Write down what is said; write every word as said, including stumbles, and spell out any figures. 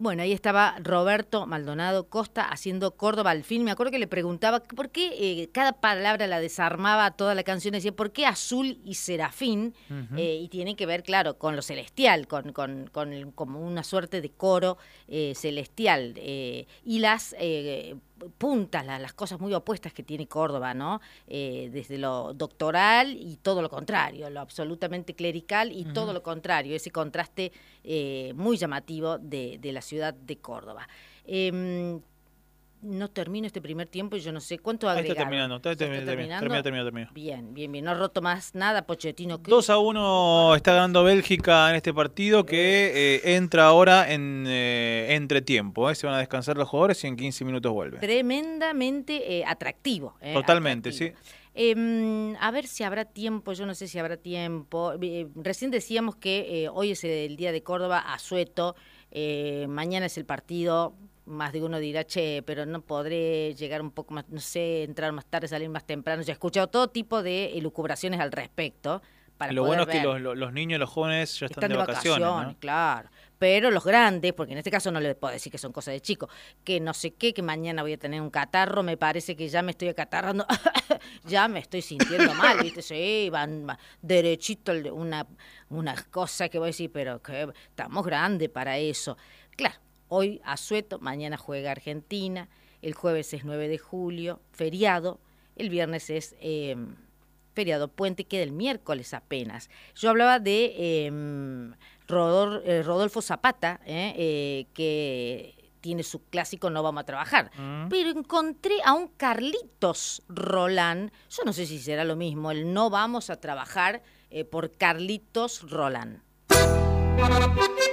Bueno, ahí estaba Roberto Maldonado Costa haciendo Córdoba al fin. Me acuerdo que le preguntaba por qué eh, cada palabra la desarmaba toda la canción. Decía, ¿por qué azul y serafín? Uh-huh. eh, y tiene que ver, claro, con lo celestial, con, con, con el, como una suerte de coro eh, celestial. Eh, y las... Eh, puntas, las, las cosas muy opuestas que tiene Córdoba, ¿no? Eh, desde lo doctoral y todo lo contrario, lo absolutamente clerical y uh-huh. todo lo contrario, ese contraste eh, muy llamativo de, de la ciudad de Córdoba. Eh, no termino este primer tiempo y yo no sé cuánto agregaron. Ahí está terminando, está, está, está terminando. Termina, termina, termina. Bien, bien, bien. No ha roto más nada, Pochettino. dos a uno está ganando Bélgica en este partido que eh, entra ahora en eh, entretiempo. Eh. Se van a descansar los jugadores y en quince minutos vuelve. Tremendamente eh, atractivo. Eh, Totalmente, atractivo. sí. Eh, a ver si habrá tiempo, yo no sé si habrá tiempo. Eh, recién decíamos que eh, hoy es el día de Córdoba, Asueto, eh, mañana es el partido. Más de uno dirá, che, pero no podré llegar un poco más, no sé, entrar más tarde, salir más temprano. Yo he escuchado todo tipo de elucubraciones al respecto. Para Lo poder bueno es ver. que los, los niños y los jóvenes ya están, están de, de vacaciones, vacaciones, ¿no? Claro. Pero los grandes, porque en este caso no les puedo decir que son cosas de chicos, que no sé qué, que mañana voy a tener un catarro, me parece que ya me estoy acatarrando, ya me estoy sintiendo mal, ¿viste? Sí, van, van derechito una, una cosa que voy a decir, pero que estamos grandes para eso. Claro. Hoy Asueto, mañana juega Argentina, el jueves es nueve de julio, feriado, el viernes es eh, feriado puente, queda el miércoles apenas. Yo hablaba de eh, Rodor, eh, Rodolfo Zapata, eh, eh, que tiene su clásico No Vamos a Trabajar, mm. pero encontré a un Carlitos Roland, yo no sé si será lo mismo, el No Vamos a Trabajar eh, por Carlitos Roland.